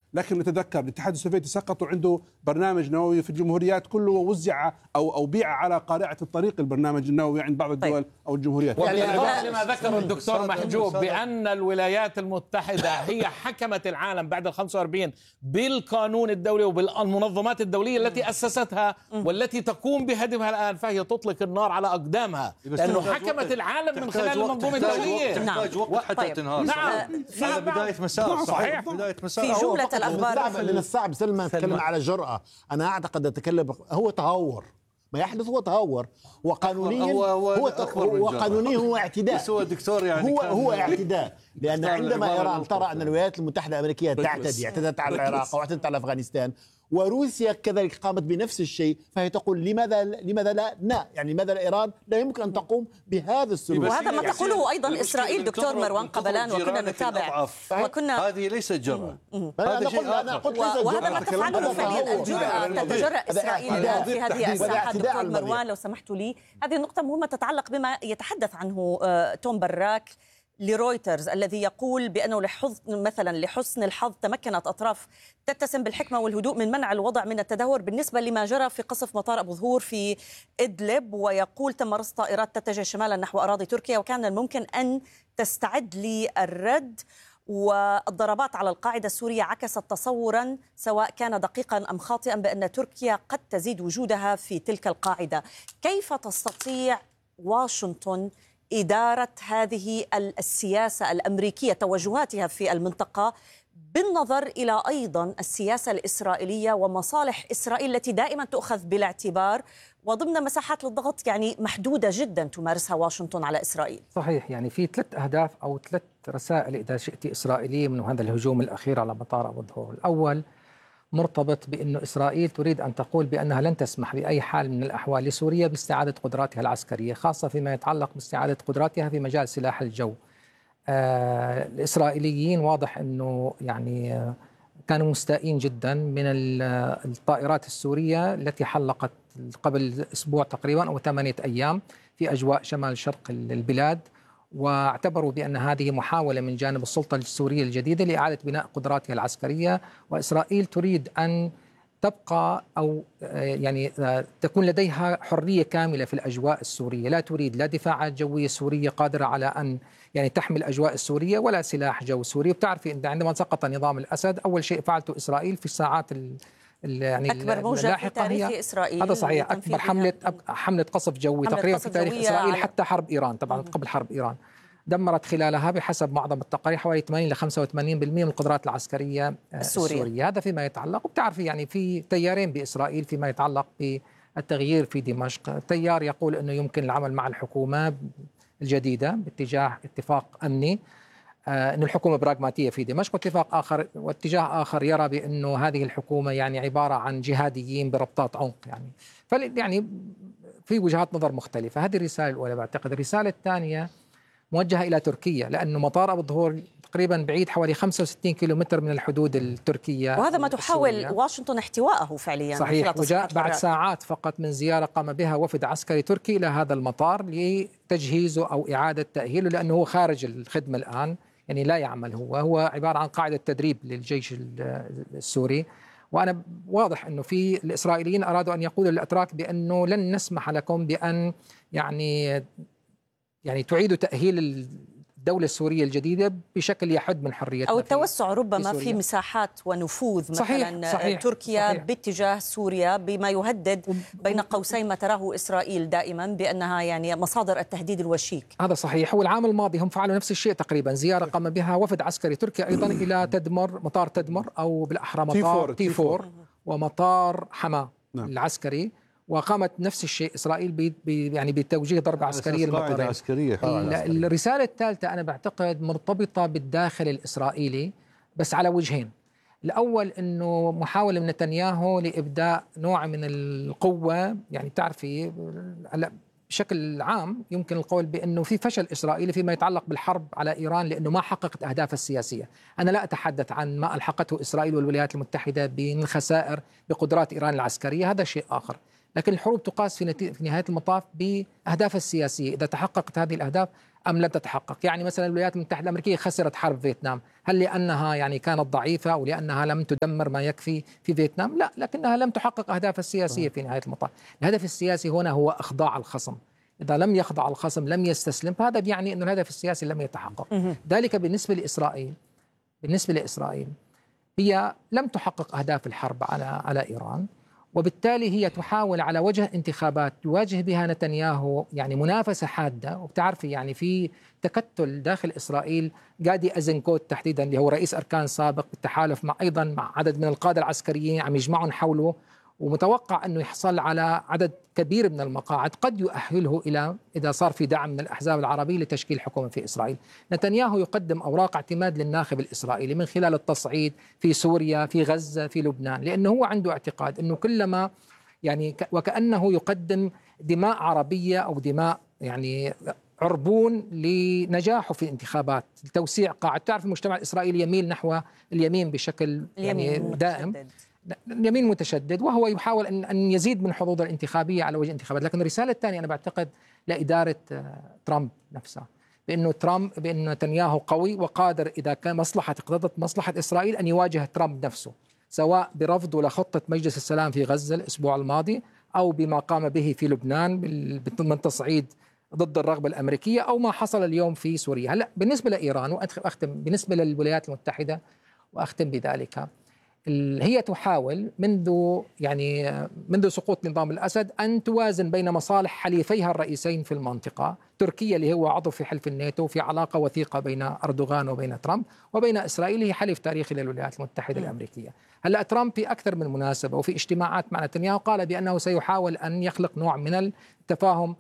لكن نتذكر الاتحاد السوفيتي سقط وعنده برنامج نووي في الجمهوريات كله، ووزع أو بيع على قارعة الطريق البرنامج النووي عند بعض الدول أو الجمهوريات. يعني ما ذكر الدكتور محجوب بأن الولايات المتحدة هي حكمت العالم بعد ال 45 بالقانون الدولي وبالمنظمات الدولية التي أسستها والتي تقوم بهدمها الآن، فهي تطلق النار على أقدامها لأنه حكمت العالم من خلال المنظومة الدولية. تحتاج وقت حتى تنهار. نعم. بداية مسار. صحيح. بداية مسار. في جملة الأخبار من الصعب سلمان تتكلم على جرأة. أنا أعتقد أتكلم هو تهور، ما يحدث هو تهور، وقانونيا هو اعتداء. بس هو دكتور يعني هو اعتداء، لأن عندما إيران ترى أن الولايات المتحدة الأمريكية اعتدت على العراق واعتدت على أفغانستان، وروسيا كذلك قامت بنفس الشيء، فهي تقول لماذا لا يعني لماذا إيران لا يمكن أن تقوم بهذا السلوك. وهذا ما تقوله أيضا إسرائيل دكتور مروان قبلان، وكنا نتابع وكنا هذه ليست جرأة. وهذا ما تفعله فعليا الجرأة، تتجرأ إسرائيل في هذه الساحة. دكتور مروان لو سمحتوا لي، هذه النقطة مهمة تتعلق بما يتحدث عنه توم براك لرويترز الذي يقول بأنه لحسن الحظ تمكنت أطراف تتسم بالحكمة والهدوء من منع الوضع من التدهور بالنسبة لما جرى في قصف مطار أبو ظهور في إدلب، ويقول تم رصد طائرات تتجه شمالا نحو أراضي تركيا وكان الممكن أن تستعد للرد، والضربات على القاعدة السورية عكست تصورا سواء كان دقيقا أم خاطئا بأن تركيا قد تزيد وجودها في تلك القاعدة. كيف تستطيع واشنطن إدارة هذه السياسة الأمريكية توجهاتها في المنطقة بالنظر إلى أيضا السياسة الإسرائيلية ومصالح إسرائيل التي دائما تؤخذ بالاعتبار وضمن مساحات للضغط يعني محدودة جدا تمارسها واشنطن على إسرائيل؟ صحيح، يعني في 3 أهداف أو 3 رسائل إذا شئت إسرائيلية من هذا الهجوم الأخير على مطار أبو ظهور. الأول مرتبط بأن إسرائيل تريد أن تقول بأنها لن تسمح بأي حال من الأحوال لسوريا باستعادة قدراتها العسكرية، خاصة فيما يتعلق باستعادة قدراتها في مجال سلاح الجو. الإسرائيليين واضح أنه يعني كانوا مستائين جدا من الطائرات السورية التي حلقت قبل أسبوع تقريبا أو 8 أيام في أجواء شمال شرق البلاد، واعتبروا بأن هذه محاولة من جانب السلطة السورية الجديدة لإعادة بناء قدراتها العسكرية. وإسرائيل تريد أن تبقى أو يعني تكون لديها حرية كاملة في الأجواء السورية، لا تريد لا دفاعات جوية سورية قادرة على أن يعني تحمي الأجواء السورية ولا سلاح جو سوري. وبتعرفي أن عندما سقط نظام الأسد أول شيء فعلته إسرائيل في الساعات يعني أكبر موجة في تاريخ إسرائيل، هذا صحيح، أكبر حملة قصف جوي تقريبا في تاريخ إسرائيل حتى حرب إيران، طبعا قبل حرب إيران. دمرت خلالها بحسب معظم التقارير حوالي 80 ل 85% من القدرات العسكرية السورية. هذا فيما يتعلق، وبتعرفي يعني في تيارين بإسرائيل فيما يتعلق بالتغيير في دمشق. تيار يقول أنه يمكن العمل مع الحكومة الجديدة باتجاه اتفاق أمني، أن الحكومة براغماتية في دمشق، واتجاه آخر يرى بأنه هذه الحكومة يعني عبارة عن جهاديين بربطات عنق يعني في وجهات نظر مختلفة. هذه الرسالة الأولى. بعتقد الرسالة الثانية موجهة إلى تركيا، لأنه مطار أبو ظهور تقريبا بعيد حوالي 65 كيلومتر من الحدود التركية، وهذا ما تحاول واشنطن احتوائه فعليا. صحيح، وجاء بعد ساعات فقط من زيارة قام بها وفد عسكري تركي إلى هذا المطار لتجهيزه أو إعادة تأهيله، لأنه هو خارج الخدمة الآن، يعني لا يعمل، هو عبارة عن قاعدة تدريب للجيش السوري. وأنا واضح أنه في الإسرائيليين أرادوا أن يقولوا للأتراك بأنه لن نسمح لكم بأن يعني تعيدوا تأهيل الدولة السورية الجديدة بشكل يحد من حريتنا أو التوسع ربما في مساحات ونفوذ مثلا صحيح تركيا صحيح باتجاه سوريا، بما يهدد بين قوسين ما تراه إسرائيل دائما بأنها يعني مصادر التهديد الوشيك. هذا صحيح. هو العام الماضي هم فعلوا نفس الشيء تقريبا، زيارة قام بها وفد عسكري تركي أيضا إلى مطار تدمر أو بالأحرى مطار تي4 ومطار حما العسكري، وقامت نفس الشيء إسرائيل يعني بتوجيه ضربة عسكرية للمطارين. الرسالة الثالثة أنا بعتقد مرتبطة بالداخل الإسرائيلي بس على وجهين. الأول أنه محاولة من نتنياهو لإبداء نوع من القوة، يعني تعرفي بشكل عام يمكن القول بأنه في فشل إسرائيلي فيما يتعلق بالحرب على إيران لأنه ما حققت أهدافها السياسية. أنا لا أتحدث عن ما ألحقته إسرائيل والولايات المتحدة من الخسائر بقدرات إيران العسكرية، هذا شيء آخر، لكن الحروب تقاس في نهاية المطاف بأهدافها السياسية. إذا تحققت هذه الأهداف أم لم تتحقق؟ يعني مثلا الولايات المتحدة الأمريكية خسرت حرب فيتنام، هل لأنها يعني كانت ضعيفة أو لأنها لم تدمر ما يكفي في فيتنام؟ لا، لكنها لم تحقق أهدافها السياسية في نهاية المطاف. الهدف السياسي هنا هو إخضاع الخصم، إذا لم يخضع الخصم لم يستسلم، فهذا يعني أن الهدف السياسي لم يتحقق. ذلك بالنسبة لإسرائيل هي لم تحقق أهداف الحرب على إيران، وبالتالي هي تحاول على وجه انتخابات يواجه بها نتنياهو يعني منافسة حادة. وبتعرفي يعني في تكتل داخل إسرائيل، جادي أيزنكوت تحديدا اللي هو رئيس أركان سابق بالتحالف مع عدد من القادة العسكريين عم يجمعون حوله، ومتوقع أنه يحصل على عدد كبير من المقاعد قد يؤهله إلى إذا صار في دعم من الأحزاب العربية لتشكيل حكومة في إسرائيل. نتنياهو يقدم أوراق اعتماد للناخب الإسرائيلي من خلال التصعيد في سوريا، في غزة، في لبنان، لأنه هو عنده اعتقاد أنه كلما يعني وكأنه يقدم دماء عربية أو دماء يعني عربون لنجاحه في الانتخابات، لتوسيع قاعدة. تعرف المجتمع الإسرائيلي يميل نحو اليمين بشكل يعني دائم، اليمين متشدد، وهو يحاول أن يزيد من حظوظه الانتخابية على وجه الانتخابات. لكن الرسالة الثانية أنا بعتقد لإدارة ترامب نفسها، بأنه نتنياهو قوي وقادر إذا كان اقتضت مصلحة إسرائيل أن يواجه ترامب نفسه، سواء برفضه لخطة مجلس السلام في غزة الأسبوع الماضي، أو بما قام به في لبنان من تصعيد ضد الرغبة الأمريكية، أو ما حصل اليوم في سوريا. هلا بالنسبة لإيران، وأختم بالنسبة للولايات المتحدة وأختم بذلك، هي تحاول منذ سقوط نظام الأسد أن توازن بين مصالح حليفيها الرئيسين في المنطقة، تركيا اللي هو عضو في حلف الناتو، في علاقة وثيقة بين أردوغان وبين ترامب، وبين إسرائيل هي حليف تاريخي للولايات المتحدة الأمريكية. هلأ ترامب في أكثر من مناسبة وفي اجتماعات مع نتنياهو قال بأنه سيحاول أن يخلق نوع من التفاهم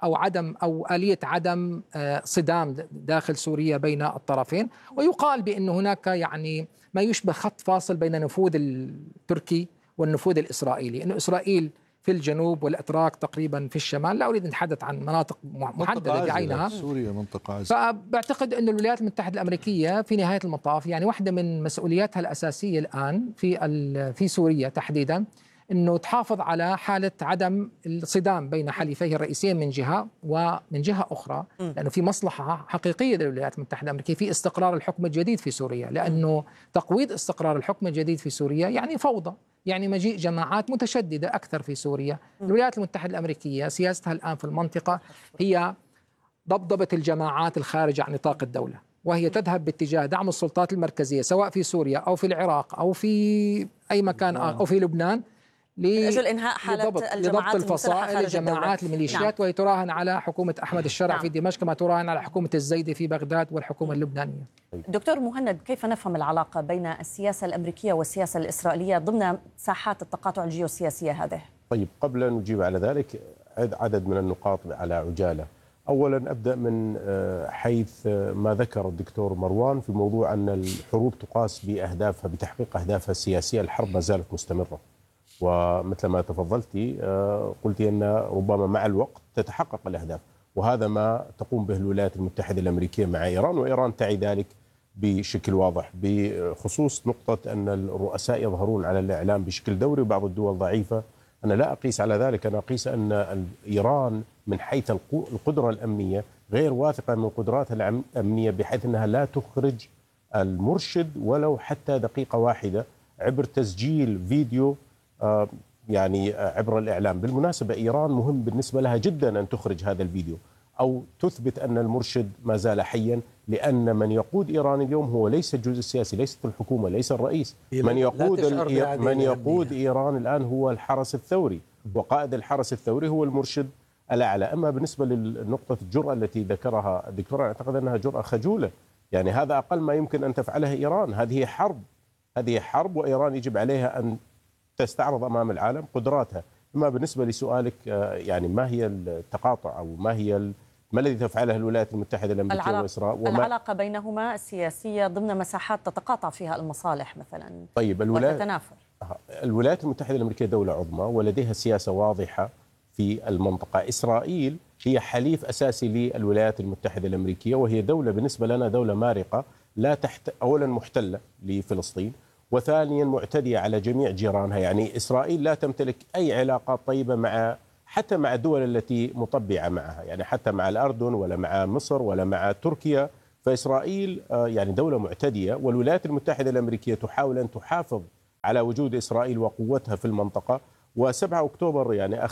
أو آلية عدم صدام داخل سوريا بين الطرفين. ويقال بأن هناك يعني ما يشبه خط فاصل بين النفوذ التركي والنفوذ الإسرائيلي، أن إسرائيل في الجنوب والأتراك تقريبا في الشمال. لا أريد أن أتحدث عن مناطق محددة بعينها، سوريا منطقة فبعتقد أن الولايات المتحدة الأمريكية في نهاية المطاف يعني واحدة من مسؤولياتها الأساسية الآن في سوريا تحديدا أنه تحافظ على حالة عدم الصدام بين حليفيه الرئيسيين من جهة، ومن جهة أخرى لأنه في مصلحة حقيقية للولايات المتحدة الأمريكية في استقرار الحكم الجديد في سوريا، لأنه تقويض استقرار الحكم الجديد في سوريا يعني فوضى، يعني مجيء جماعات متشددة أكثر في سوريا. الولايات المتحدة الأمريكية سياستها الآن في المنطقة هي ضبضبة الجماعات الخارجة عن نطاق الدولة، وهي تذهب باتجاه دعم السلطات المركزية سواء في سوريا أو في العراق أو في أي مكان أو في لبنان، لأجل إنهاء حالة لضبط الفصائل الجماعات الميليشيات. نعم. ويتراهن على حكومة أحمد الشرع في دمشق كما تراهن على حكومة الزيدي في بغداد والحكومة اللبنانية. دكتور مهند، كيف نفهم العلاقة بين السياسة الأمريكية والسياسة الإسرائيلية ضمن ساحات التقاطع الجيوسياسية هذه؟ طيب، قبل أن نجيب على ذلك عدد من النقاط على عجالة. أولا أبدأ من حيث ما ذكر الدكتور مروان في موضوع أن الحروب تقاس بأهدافها، بتحقيق أهدافها السياسية. الحرب ما زالت مستمرة، ومثل ما تفضلتي قلتي أن ربما مع الوقت تتحقق الأهداف، وهذا ما تقوم به الولايات المتحدة الأمريكية مع إيران، وإيران تعي ذلك بشكل واضح، بخصوص نقطة أن الرؤساء يظهرون على الإعلام بشكل دوري وبعض الدول ضعيفة. أنا لا أقيس على ذلك، أنا أقيس أن إيران من حيث القدرة الأمنية غير واثقة من قدراتها الأمنية، بحيث أنها لا تخرج المرشد ولو حتى دقيقة واحدة عبر تسجيل فيديو يعني عبر الإعلام. بالمناسبة إيران مهم بالنسبة لها جدا أن تخرج هذا الفيديو أو تثبت أن المرشد ما زال حيا، لأن من يقود إيران اليوم هو ليس الجزء السياسي، ليست الحكومة، ليس الرئيس. من يقود إيران الآن هو الحرس الثوري، وقائد الحرس الثوري هو المرشد الأعلى. أما بالنسبة للنقطة الجرأة التي ذكرها الدكتور، أعتقد أنها جرأة خجولة، يعني هذا أقل ما يمكن أن تفعلها إيران. هذه حرب، وإيران يجب عليها أن تستعرض أمام العالم قدراتها. أما بالنسبة لسؤالك يعني ما هي التقاطع أو ما الذي تفعله الولايات المتحدة الأمريكية وإسرائيل؟ العلاقة بينهما السياسية ضمن مساحات تتقاطع فيها المصالح مثلا. طيب، وتتنافر. الولايات المتحدة الأمريكية دولة عظمى ولديها سياسة واضحة في المنطقة. إسرائيل هي حليف أساسي للولايات المتحدة الأمريكية، وهي دولة بالنسبة لنا دولة مارقة، لا أولا محتلة لفلسطين، وثانيا معتدية على جميع جيرانها. يعني إسرائيل لا تمتلك أي علاقات طيبة مع حتى مع الدول التي مطبعة معها، يعني حتى مع الأردن ولا مع مصر ولا مع تركيا. فإسرائيل يعني دولة معتدية، والولايات المتحدة الأمريكية تحاول أن تحافظ على وجود إسرائيل وقوتها في المنطقة. و7 أكتوبر يعني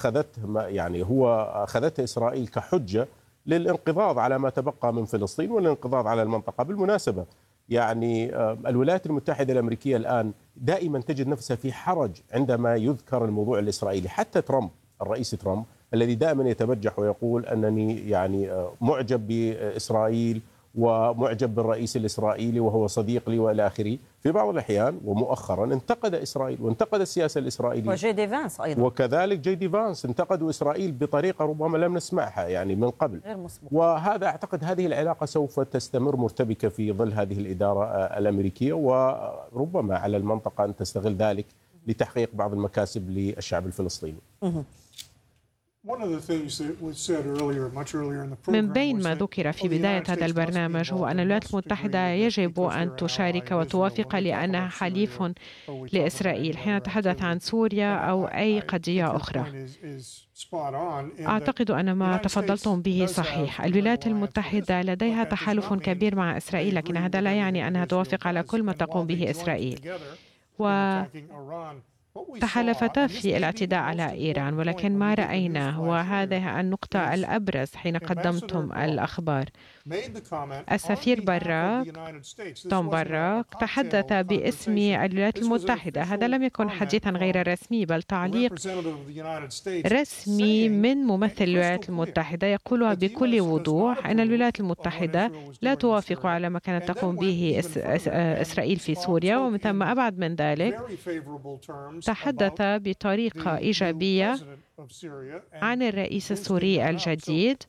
أخذته إسرائيل كحجة للانقضاض على ما تبقى من فلسطين والانقضاض على المنطقة. بالمناسبة يعني الولايات المتحدة الأمريكية الآن دائما تجد نفسها في حرج عندما يذكر الموضوع الإسرائيلي. حتى ترامب، الرئيس ترامب الذي دائما يتبجح ويقول أنني يعني معجب بإسرائيل ومعجب بالرئيس الإسرائيلي وهو صديق لي وإلى آخره، في بعض الأحيان ومؤخرا انتقد إسرائيل وانتقد السياسة الإسرائيلية. وجي دي فانس أيضا، وكذلك جي دي فانس انتقدوا إسرائيل بطريقة ربما لم نسمعها يعني من قبل، غير مسبوق. وهذا أعتقد هذه العلاقة سوف تستمر مرتبكة في ظل هذه الإدارة الأمريكية، وربما على المنطقة أن تستغل ذلك لتحقيق بعض المكاسب للشعب الفلسطيني. من بين ما ذكر في بداية هذا البرنامج هو أن الولايات المتحدة يجب أن تشارك وتوافق لأنها حليف لإسرائيل حين نتحدث عن سوريا أو أي قضية أخرى. أعتقد أن ما تفضلتم به صحيح. الولايات المتحدة لديها تحالف كبير مع إسرائيل، لكن هذا لا يعني أنها توافق على كل ما تقوم به إسرائيل. تحالفتا في الاعتداء على إيران، ولكن ما رأيناه وهذه النقطة الأبرز حين قدمتم الأخبار. السفير براك توم براك تحدث باسم الولايات المتحدة. هذا لم يكن حديثا غير رسمي بل تعليق رسمي من ممثل الولايات المتحدة يقولها بكل وضوح أن الولايات المتحدة لا توافق على ما كانت تقوم به إسرائيل في سوريا. ومن ثم أبعد من ذلك تحدث بطريقة إيجابية عن الرئيس السوري الجديد.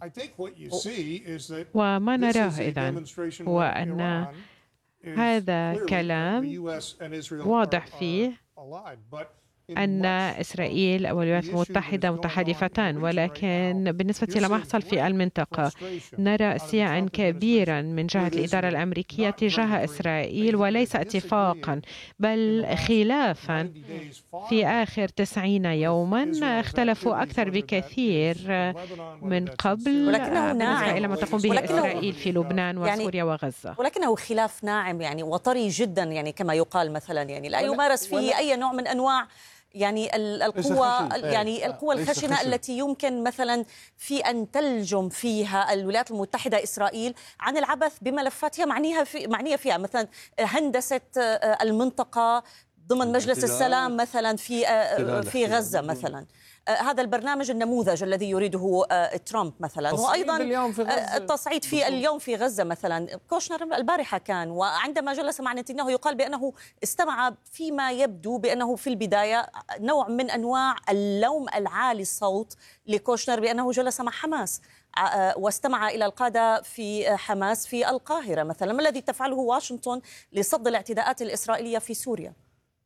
وما نراه إذن هو أن هذا كلام واضح فيه أن إسرائيل والولايات المتحدة متحالفتان، ولكن بالنسبة لما يحصل في المنطقة نرى استياء كبيرا من جهة الإدارة الأمريكية تجاه إسرائيل، وليس اتفاقا بل خلافا. في آخر 90 يوما اختلفوا أكثر بكثير من قبل بالنسبة إلى ما تقوم به إسرائيل في لبنان وسوريا وغزة. ولكنه خلاف ناعم يعني وطري جدا، يعني كما يقال مثلا، يعني لا يمارس فيه أي نوع من أنواع يعني القوى الخشنة التي يمكن مثلا في أن تلجم فيها الولايات المتحدة إسرائيل عن العبث بملفاتها معنية فيها، مثلا هندسة المنطقة ضمن مجلس السلام مثلا في غزة مثلا. هذا البرنامج النموذج الذي يريده ترامب مثلا، وأيضا التصعيد في اليوم في غزة مثلا. كوشنر البارحة كان، وعندما جلس مع نتنياهو يقال بأنه استمع فيما يبدو بأنه في البداية نوع من أنواع اللوم العالي الصوت لكوشنر بأنه جلس مع حماس واستمع إلى القادة في حماس في القاهرة مثلا. ما الذي تفعله واشنطن لصد الاعتداءات الإسرائيلية في سوريا؟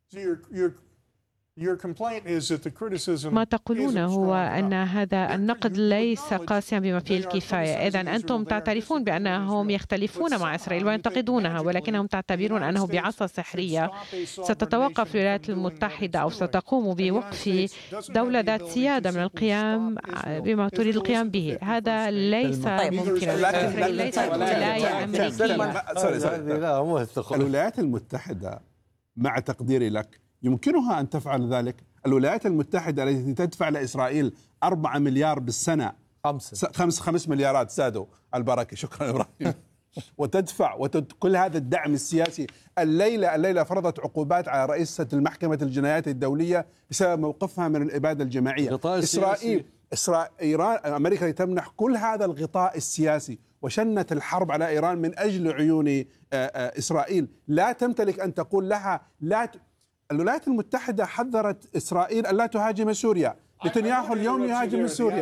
ما تقولون هو أن هذا النقد ليس قاسيا بما فيه الكفاية. إذن أنتم تعترفون بأنهم يختلفون مع إسرائيل وينتقدونها، ولكنهم تعتبرون أنه بعصا سحرية ستتوقف الولايات المتحدة أو ستقوم بوقف دولة ذات سيادة من القيام بما تريد القيام به. هذا ليس ممكنا، ليس ولاية أمريكية. الولايات المتحدة مع تقديري لك يمكنها أن تفعل ذلك. الولايات المتحدة التي تدفع لإسرائيل 4 مليار بالسنة، 5 مليارات زادوا البركة، شكرا إبراهيم، وتدفع كل هذا الدعم السياسي. الليلة فرضت عقوبات على رئيسة المحكمة الجنايات الدولية بسبب موقفها من الإبادة الجماعية. إيران، أمريكا تمنح كل هذا الغطاء السياسي وشنت الحرب على إيران من أجل عيون إسرائيل. لا تمتلك أن تقول لها الولايات المتحدة حذرت إسرائيل أن لا تهاجم سوريا. نتنياهو اليوم يهاجم سوريا.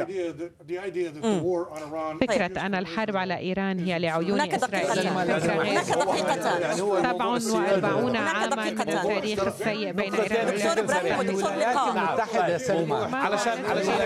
فكرة أن الحرب على إيران هي لعيون إسرائيل هناك دقيقتان 47 عاما من التاريخ السيء بين إيران علشان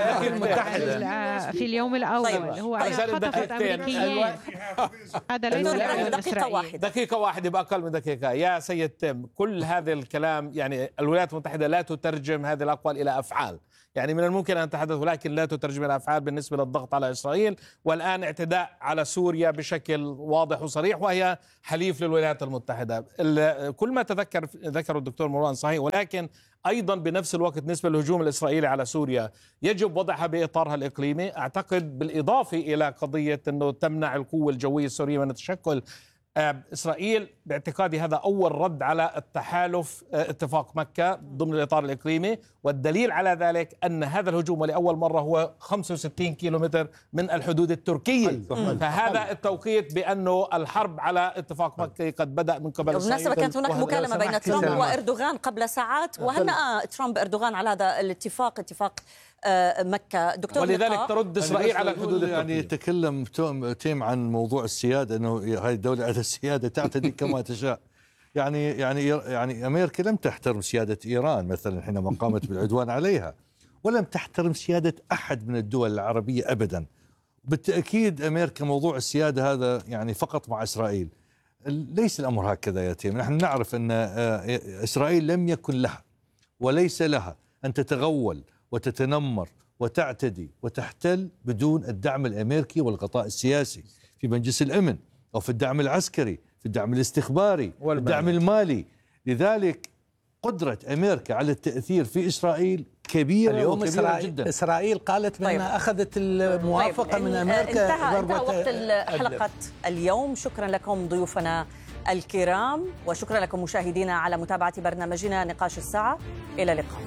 في اليوم الأول هو خطفت أمريكيين. هذا ليس لعيون إسرائيل. دقيقة واحدة بأقل من دقيقة يا سيد تيم. كل هذا الكلام يعني الولايات المتحدة لا تترجم هذه الأقوال إلى أفعال. يعني من الممكن أن نتحدث ولكن لا تترجم الأفعال بالنسبة للضغط على إسرائيل، والآن اعتداء على سوريا بشكل واضح وصريح وهي حليف للولايات المتحدة. كل ما ذكر الدكتور مروان صحيح، ولكن أيضا بنفس الوقت بالنسبة للهجوم الإسرائيلي على سوريا يجب وضعها بإطارها الإقليمي. أعتقد بالإضافة إلى قضية أنه تمنع القوة الجوية السورية من التشكل، إسرائيل باعتقادي هذا أول رد على التحالف اتفاق مكة ضمن الإطار الإقليمي، والدليل على ذلك أن هذا الهجوم لأول مرة هو 65 كيلومتر من الحدود التركية. فهذا التوقيت بأنه الحرب على اتفاق مكة قد بدأ من قبل إسرائيل. بالمناسبة كانت هناك مكالمة بين ترامب وإردوغان قبل ساعات، وهنأ ترامب إردوغان على هذا الاتفاق، اتفاق مكة. دكتور ولذلك ترد إسرائيل على الحدود يعني يتكلم تيم عن موضوع السيادة، أنه هذه الدولة على السيادة تعتدي كما تشاء. يعني أمريكا لم تحترم سيادة إيران مثلا حينما قامت بالعدوان عليها، ولم تحترم سيادة أحد من الدول العربية أبدا. بالتأكيد أمريكا موضوع السيادة هذا يعني فقط مع إسرائيل. ليس الأمر هكذا يا تيم. نحن نعرف أن إسرائيل لم يكن لها وليس لها أن تتغول وتتنمر وتعتدي وتحتل بدون الدعم الأمريكي والغطاء السياسي في مجلس الأمن أو في الدعم العسكري، في الدعم الاستخباري، الدعم المالي. لذلك قدرة أمريكا على التأثير في إسرائيل كبيرة اليوم وكبيرة جدا. إسرائيل قالت بأنها أخذت الموافقة من أمريكا. انتهى وقت حلقة اليوم. شكرا لكم ضيوفنا الكرام، وشكرا لكم مشاهدينا على متابعة برنامجنا نقاش الساعة. إلى اللقاء.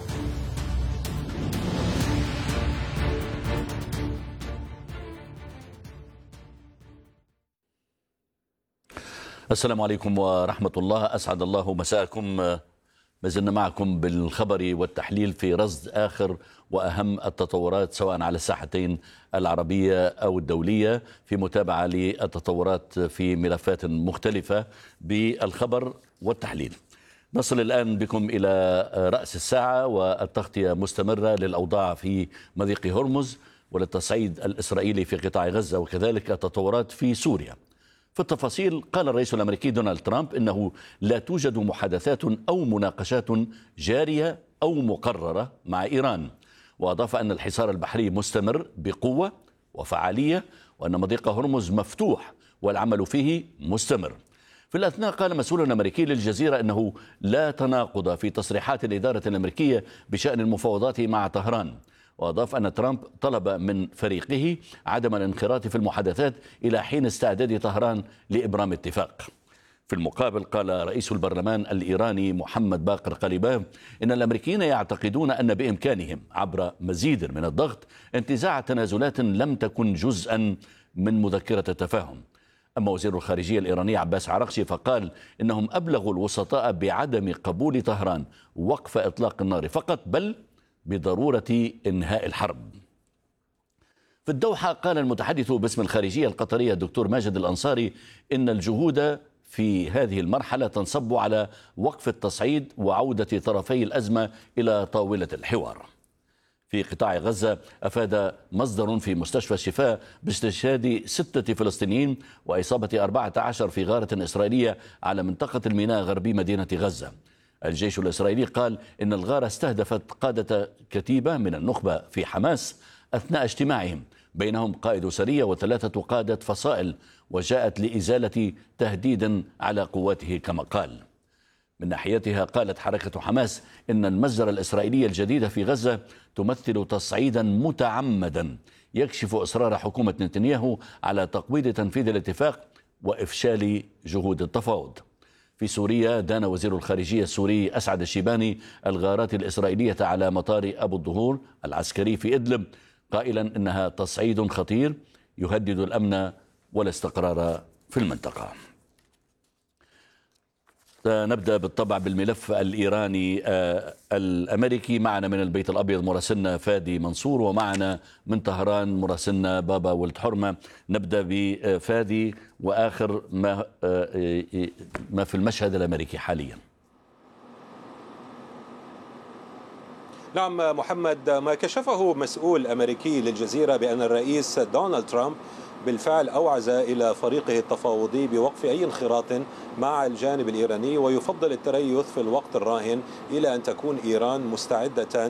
السلام عليكم ورحمة الله، أسعد الله مساءكم. ما زلنا معكم بالخبر والتحليل في رصد آخر وأهم التطورات سواء على الساحتين العربية أو الدولية، في متابعة للتطورات في ملفات مختلفة بالخبر والتحليل. نصل الآن بكم إلى رأس الساعة، والتغطية مستمرة للأوضاع في مضيق هرمز وللتصعيد الإسرائيلي في قطاع غزة، وكذلك التطورات في سوريا. في التفاصيل، قال الرئيس الأمريكي دونالد ترامب إنه لا توجد محادثات أو مناقشات جارية أو مقررة مع إيران، وأضاف أن الحصار البحري مستمر بقوة وفعالية، وأن مضيق هرمز مفتوح والعمل فيه مستمر. في الأثناء قال مسؤول أمريكي للجزيرة أنه لا تناقض في تصريحات الإدارة الأمريكية بشأن المفاوضات مع طهران، وأضاف أن ترامب طلب من فريقه عدم الانخراط في المحادثات إلى حين استعداد طهران لإبرام اتفاق. في المقابل قال رئيس البرلمان الإيراني محمد باقر قليباف إن الأمريكيين يعتقدون أن بإمكانهم عبر مزيد من الضغط انتزاع تنازلات لم تكن جزءا من مذكرة التفاهم. أما وزير الخارجية الإيراني عباس عراقشي فقال إنهم أبلغوا الوسطاء بعدم قبول طهران وقف إطلاق النار فقط، بل بضرورة إنهاء الحرب. في الدوحة قال المتحدث باسم الخارجية القطرية الدكتور ماجد الأنصاري إن الجهود في هذه المرحلة تنصب على وقف التصعيد وعودة طرفي الأزمة إلى طاولة الحوار. في قطاع غزة أفاد مصدر في مستشفى الشفاء باستشهاد 6 فلسطينيين وإصابة 14 في غارة إسرائيلية على منطقة الميناء غربي مدينة غزة. الجيش الإسرائيلي قال إن الغارة استهدفت قادة كتيبة من النخبة في حماس أثناء اجتماعهم، بينهم قائد سرية و3 قادة فصائل، وجاءت لإزالة تهديد على قواته كما قال. من ناحيتها قالت حركة حماس إن المجزرة الإسرائيلية الجديدة في غزة تمثل تصعيدا متعمدا يكشف إصرار حكومة نتنياهو على تقويض تنفيذ الاتفاق وإفشال جهود التفاوض. في سوريا دان وزير الخارجية السوري أسعد الشيباني الغارات الإسرائيلية على مطار أبو الظهور العسكري في إدلب، قائلا إنها تصعيد خطير يهدد الأمن والاستقرار في المنطقة. نبدأ بالطبع بالملف الإيراني الأمريكي. معنا من البيت الأبيض مراسلنا فادي منصور، ومعنا من طهران مراسلنا بابا ولد حرمة. نبدأ بفادي وآخر ما في المشهد الأمريكي حاليا. نعم محمد، ما كشفه مسؤول أمريكي للجزيرة بأن الرئيس دونالد ترامب بالفعل أوعز إلى فريقه التفاوضي بوقف أي انخراط مع الجانب الإيراني، ويفضل التريث في الوقت الراهن إلى أن تكون إيران مستعدة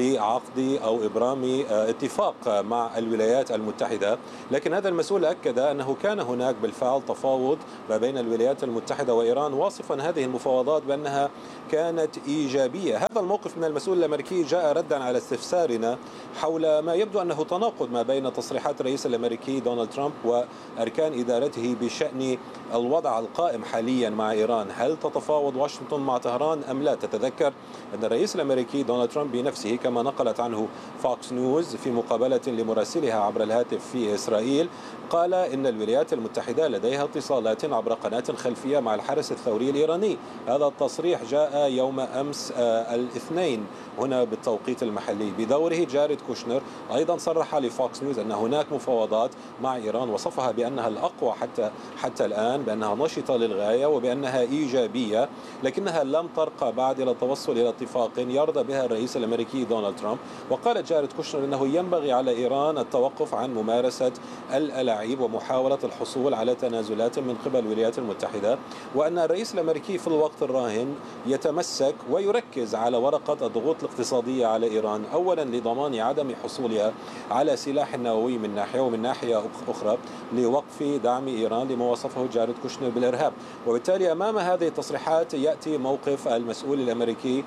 لعقد أو إبرام اتفاق مع الولايات المتحدة. لكن هذا المسؤول أكد أنه كان هناك بالفعل تفاوض ما بين الولايات المتحدة وإيران، واصفا هذه المفاوضات بأنها كانت إيجابية. هذا الموقف من المسؤول الأمريكي جاء ردا على استفسارنا حول ما يبدو أنه تناقض ما بين تصريحات الرئيس الأمريكي دونالد ترامب وأركان إدارته بشأن الوضع القائم حاليا مع إيران. هل تتفاوض واشنطن مع طهران أم لا؟ تتذكر أن الرئيس الأمريكي دونالد ترامب بنفسه كما نقلت عنه فوكس نيوز في مقابلة لمراسلها عبر الهاتف في إسرائيل قال إن الولايات المتحدة لديها اتصالات عبر قناة خلفية مع الحرس الثوري الإيراني. هذا التصريح جاء يوم أمس الاثنين هنا بالتوقيت المحلي. بدوره جاريد كوشنر أيضا صرح لفوكس نيوز أن هناك مفاوضات مع إيران، وصفها بأنها الأقوى حتى الآن، بأنها نشطة للغاية وبأنها إيجابية، لكنها لم ترقى بعد إلى التوصل إلى اتفاق يرضى بها الرئيس الأمريكي دونالد ترامب. وقال جاريد كوشنر أنه ينبغي على إيران التوقف عن ممارسة الألاعيب ومحاولة الحصول على تنازلات من قبل الولايات المتحدة، وأن الرئيس الأمريكي في الوقت الراهن يتمسك ويركز على ورقة الضغوط الاقتصادية على إيران، أولا لضمان عدم حصولها على سلاح نووي من ناحية، ومن ناحية أخرى لوقف دعم إيران لما وصفه جاريد كوشنر بالإرهاب. وبالتالي أمام هذه التصريحات يأتي موقف المسؤول الأمريكي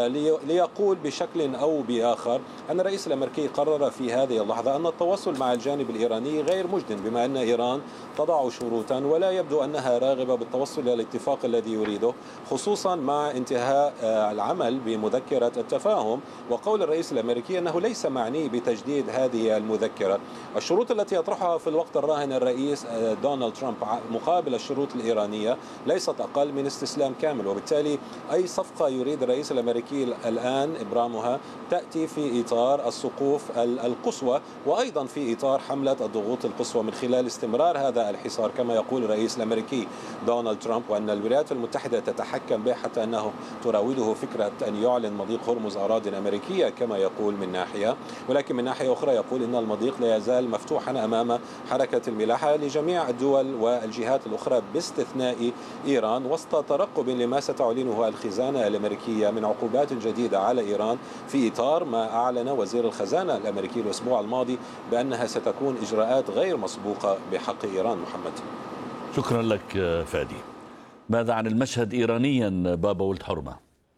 ليقول بشكل أو بآخر أن الرئيس الأمريكي قرر في هذه اللحظة أن التواصل مع الجانب الإيراني غير مجدٍ، بما أن إيران تضع شروطا ولا يبدو أنها راغبة بالتوصل إلى الاتفاق الذي يريده، خصوصا مع انتهاء العمل بمذكرة التفاهم. وقول الرئيس الأمريكي أنه ليس معني بتجديد هذه المذكرة. الشروط التي يطرحها في الوقت الراهن الرئيس دونالد ترامب مقابل الشروط الإيرانية ليست أقل من استسلام كامل، وبالتالي أي صفقة يريد الرئيس الأمريكي الآن إبرامها تأتي في إطار السقوف القصوى، وأيضا في إطار حملة الضغوط القصوى من خلال استمرار هذا الحصار كما يقول الرئيس الأمريكي دونالد ترامب، وأن الولايات المتحدة تتحكم به حتى أنه تراوده فكرة أن يعلن مضيق هرمز أراضٍ أمريكية كما يقول من ناحية، ولكن من ناحية أخرى يقول أن المضيق لا يزال مفتوحا أمام حركة الملاحة لجميع الدول والجهات الأخرى باستثناء إيران، وسط ترقب لما ستعلنه الخزانة الأمريكية من عقوبات جديدة على إيران في إطار ما أعلن وزير الخزانة الأمريكي الأسبوع الماضي بأنها ستكون إجراءات غير مسبوقة بحق إيران. محمد، شكرا لك فادي. ماذا عن المشهد إيرانيا بابا ولد حرمة؟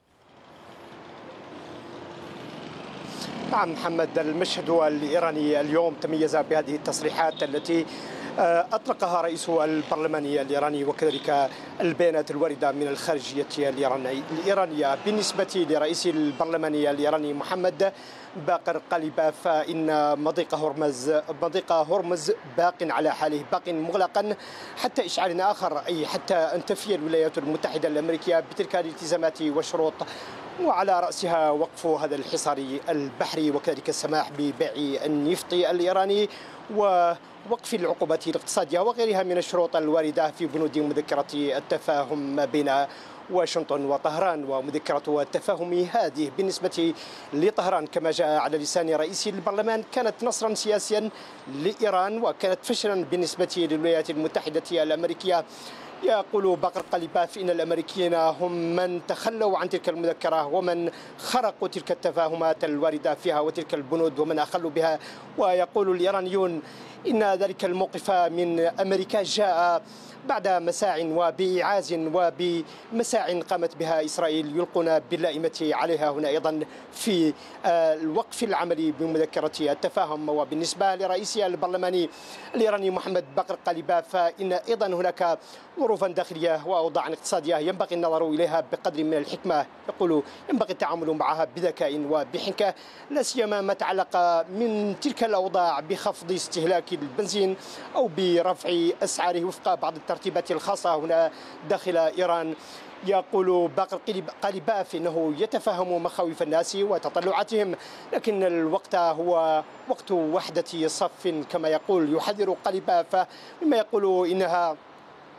نعم محمد، المشهد الإيراني اليوم تميز بهذه التصريحات التي أطلقها رئيس البرلمان الإيراني وكذلك البيانات الواردة من الخارجية الإيرانية. بالنسبة لرئيس البرلمان الإيراني محمد باقر قليباف فإن مضيق هرمز باق على حاله، باق مغلقا حتى إشعار آخر، أي حتى أن تفي الولايات المتحدة الأمريكية بتلك الالتزامات والشروط، وعلى رأسها وقف هذا الحصار البحري وكذلك السماح ببيع النفط الإيراني ووقف العقوبات الاقتصادية وغيرها من الشروط الواردة في بنود مذكرة التفاهم ما بين واشنطن وطهران. ومذكرة التفاهم هذه بالنسبة لطهران كما جاء على لسان رئيس البرلمان كانت نصرا سياسيا لإيران وكانت فشلا بالنسبة للولايات المتحدة الأمريكية. يقول باقر قليباف إن الأمريكيين هم من تخلوا عن تلك المذكرة ومن خرقوا تلك التفاهمات الواردة فيها وتلك البنود ومن أخلوا بها. ويقول الإيرانيون إن ذلك الموقف من أمريكا جاء بعد مساع وبإعاز وبمساع قامت بها إسرائيل يلقون باللائمة عليها هنا أيضا في الوقف العملي بمذكرة التفاهم. وبالنسبة لرئيس البرلمان الإيراني محمد باقر قليباف فإن أيضا هناك ظروفا داخلية وأوضاع اقتصادية ينبغي النظر إليها بقدر من الحكمة. يقول ينبغي التعامل معها بذكاء وبحنكة، لا سيما ما تعلق من تلك الأوضاع بخفض استهلاك البنزين أو برفع أسعاره وفق بعض الترتيبات الخاصة هنا داخل إيران. يقول باقر قليباف إنه يتفهم مخاوف الناس وتطلعاتهم، لكن الوقت هو وقت وحدة صف كما يقول. يحذر قليباف مما يقول إنها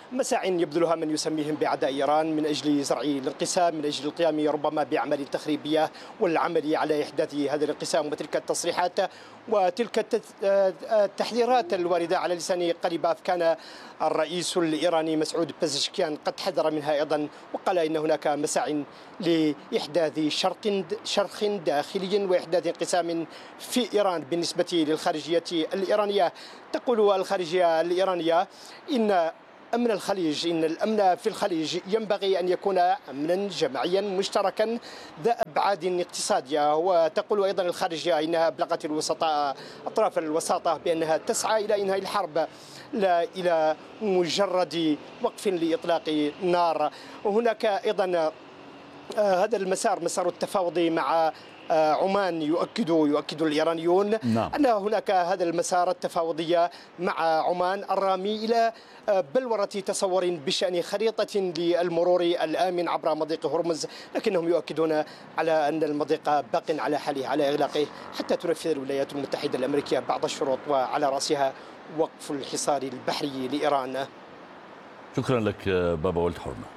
مساع يبذلها من يسميهم بأعداء إيران من أجل زرع الانقسام، من أجل القيام ربما بأعمال تخريبية والعمل على إحداث هذا الانقسام. وتلك التصريحات وتلك التحذيرات الواردة على لسان قليباف كان الرئيس الإيراني مسعود بزشكيان قد حذر منها أيضا، وقال إن هناك مساع لإحداث شرخ داخلي وإحداث انقسام في إيران. بالنسبة للخارجية الإيرانية تقول الخارجية الإيرانية إن أمن الخليج، إن الأمن في الخليج ينبغي أن يكون أمنا جماعيا مشتركا ذا أبعاد اقتصادية. وتقول أيضا الخارجية إنها أبلغت الوسطاء أطراف الوساطة بأنها تسعى إلى إنهاء الحرب لا إلى مجرد وقف لإطلاق نار. وهناك أيضا هذا المسار، مسار التفاوض مع عمان، يؤكد الإيرانيون أن هناك هذا المسار التفاوضي مع عمان الرامي إلى بلورة تصور بشأن خريطة للمرور الآمن عبر مضيق هرمز، لكنهم يؤكدون على أن المضيق باق على حاله، على إغلاقه حتى تنفذ الولايات المتحدة الأمريكية بعض الشروط وعلى رأسها وقف الحصار البحري لإيران. شكرا لك بابا ولد حرمة.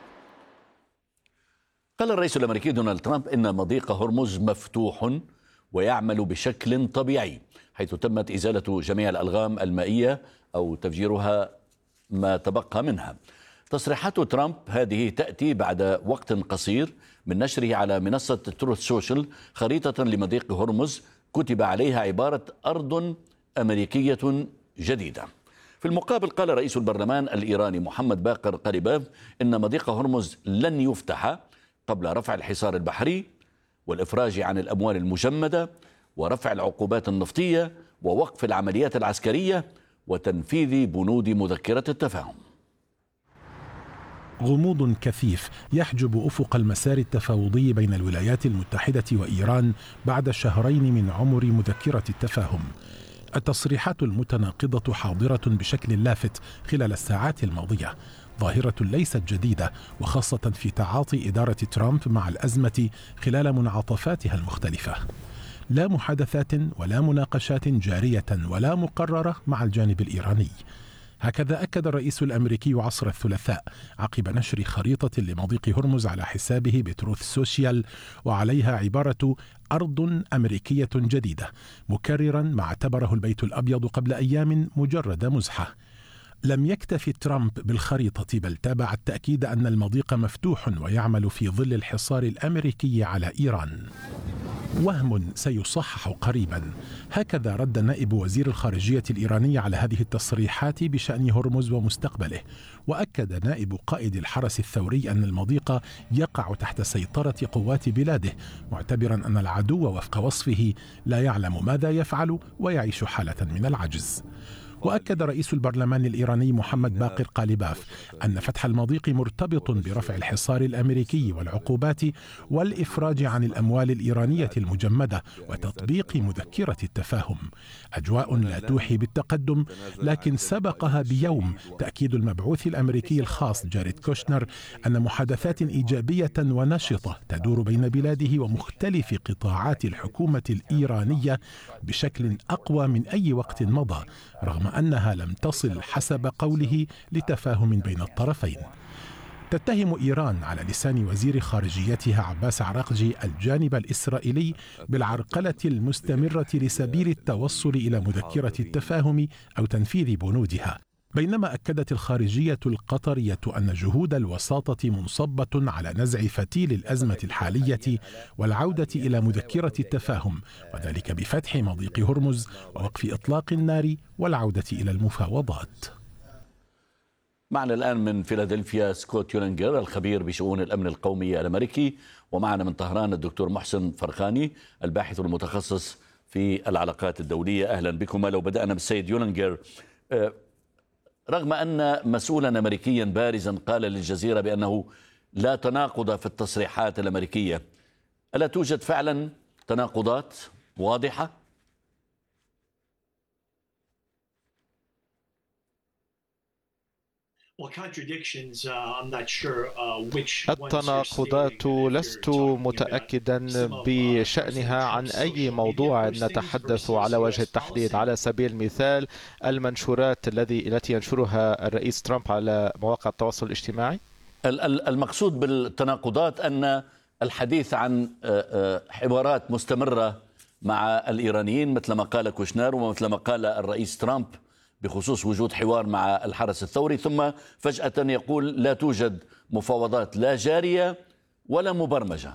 قال الرئيس الأمريكي دونالد ترامب إن مضيق هرمز مفتوح ويعمل بشكل طبيعي، حيث تمت إزالة جميع الألغام المائية أو تفجيرها ما تبقى منها. تصريحات ترامب هذه تأتي بعد وقت قصير من نشره على منصة تروث سوشيال خريطة لمضيق هرمز كتب عليها عبارة أرض أمريكية جديدة. في المقابل قال رئيس البرلمان الإيراني محمد باقر قليباف إن مضيق هرمز لن يفتح قبل رفع الحصار البحري والإفراج عن الأموال المجمدة ورفع العقوبات النفطية ووقف العمليات العسكرية وتنفيذ بنود مذكرة التفاهم. غموض كثيف يحجب أفق المسار التفاوضي بين الولايات المتحدة وإيران بعد شهرين من عمر مذكرة التفاهم. التصريحات المتناقضة حاضرة بشكل لافت خلال الساعات الماضية، ظاهرة ليست جديدة، وخاصة في تعاطي إدارة ترامب مع الأزمة خلال منعطفاتها المختلفة. لا محادثات ولا مناقشات جارية ولا مقررة مع الجانب الإيراني. هكذا أكد الرئيس الأمريكي عصر الثلاثاء عقب نشر خريطة لمضيق هرمز على حسابه بتروث سوشيال وعليها عبارة أرض أمريكية جديدة، مكررا ما اعتبره البيت الأبيض قبل أيام مجرد مزحة. لم يكتف ترامب بالخريطة، بل تابع التأكيد أن المضيق مفتوح ويعمل في ظل الحصار الأمريكي على إيران. وهم سيصحح قريبا. هكذا رد نائب وزير الخارجية الإيراني على هذه التصريحات بشأن هرمز ومستقبله. وأكد نائب قائد الحرس الثوري أن المضيق يقع تحت سيطرة قوات بلاده، معتبرا أن العدو وفق وصفه لا يعلم ماذا يفعل ويعيش حالة من العجز. وأكد رئيس البرلمان الإيراني محمد باقر قليباف أن فتح المضيق مرتبط برفع الحصار الأمريكي والعقوبات والإفراج عن الأموال الإيرانية المجمدة وتطبيق مذكرة التفاهم. أجواء لا توحي بالتقدم، لكن سبقها بيوم تأكيد المبعوث الأمريكي الخاص جاريد كوشنر أن محادثات إيجابية ونشطة تدور بين بلاده ومختلف قطاعات الحكومة الإيرانية بشكل أقوى من أي وقت مضى، رغم أنها لم تصل حسب قوله لتفاهم بين الطرفين. تتهم إيران على لسان وزير خارجيتها عباس عراقجي الجانب الإسرائيلي بالعرقلة المستمرة لسبيل التوصل إلى مذكرة التفاهم أو تنفيذ بنودها، بينما أكدت الخارجية القطرية أن جهود الوساطة منصبة على نزع فتيل الأزمة الحالية والعودة إلى مذكرة التفاهم، وذلك بفتح مضيق هرمز ووقف إطلاق النار والعودة إلى المفاوضات. معنا الآن من فيلادلفيا سكوت يولينجر الخبير بشؤون الأمن القومي الأمريكي، ومعنا من طهران الدكتور محسن فرخاني الباحث المتخصص في العلاقات الدولية. أهلا بكم. لو بدأنا بالسيد يولينجر، رغم أن مسؤولا أمريكيا بارزا قال للجزيرة بأنه لا تناقض في التصريحات الأمريكية، ألا توجد فعلا تناقضات واضحة؟ التناقضات لست متأكدا بشأنها عن أي موضوع نتحدث على وجه التحديد. على سبيل المثال المنشورات التي ينشرها الرئيس ترامب على مواقع التواصل الاجتماعي. المقصود بالتناقضات أن الحديث عن حوارات مستمرة مع الإيرانيين مثل ما قال كوشنر ومثل ما قال الرئيس ترامب بخصوص وجود حوار مع الحرس الثوري، ثم فجأة يقول لا توجد مفاوضات لا جارية ولا مبرمجة.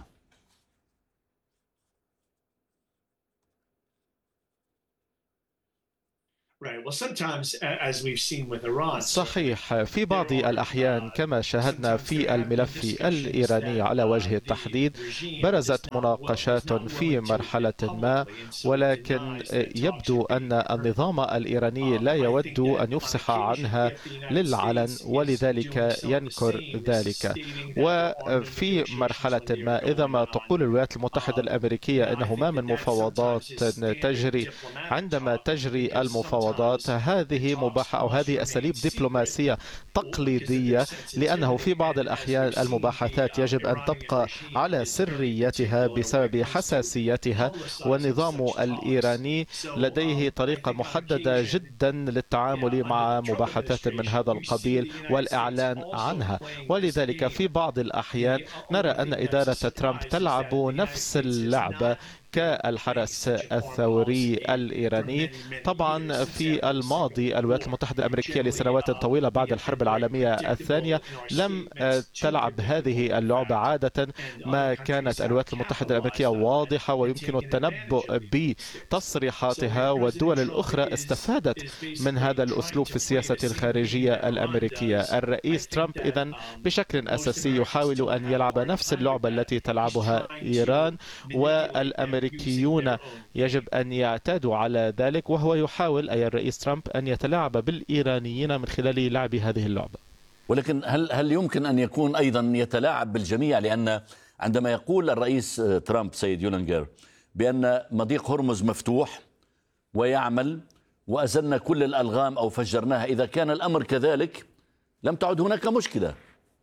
صحيح، في بعض الأحيان كما شاهدنا في الملف الإيراني على وجه التحديد برزت مناقشات في مرحلة ما، ولكن يبدو أن النظام الإيراني لا يود أن يفصح عنها للعلن ولذلك ينكر ذلك. وفي مرحلة ما إذا ما تقول الولايات المتحدة الأمريكية أنه ما من مفاوضات تجري، عندما تجري المفاوضات هذه مباحة أو هذه أساليب دبلوماسية تقليدية، لأنه في بعض الأحيان المباحثات يجب أن تبقى على سريتها بسبب حساسيتها، والنظام الإيراني لديه طريقة محددة جدا للتعامل مع مباحثات من هذا القبيل والإعلان عنها. ولذلك في بعض الأحيان نرى أن إدارة ترامب تلعب نفس اللعبة كالحرس الثوري الإيراني. طبعا في الماضي الولايات المتحدة الأمريكية لسنوات طويلة بعد الحرب العالمية الثانية لم تلعب هذه اللعبة. عادة ما كانت الولايات المتحدة الأمريكية واضحة ويمكن التنبؤ بتصريحاتها، والدول الأخرى استفادت من هذا الأسلوب في السياسة الخارجية الأمريكية. الرئيس ترامب إذن بشكل أساسي يحاول أن يلعب نفس اللعبة التي تلعبها إيران، والأمريكيون يجب أن يعتادوا على ذلك، وهو يحاول أي الرئيس ترامب أن يتلاعب بالإيرانيين من خلال لعب هذه اللعبة. ولكن هل يمكن أن يكون أيضا يتلاعب بالجميع؟ لأن عندما يقول الرئيس ترامب سيد يولنجر بأن مضيق هرمز مفتوح ويعمل وأزلنا كل الألغام أو فجرناها، إذا كان الأمر كذلك لم تعد هناك مشكلة.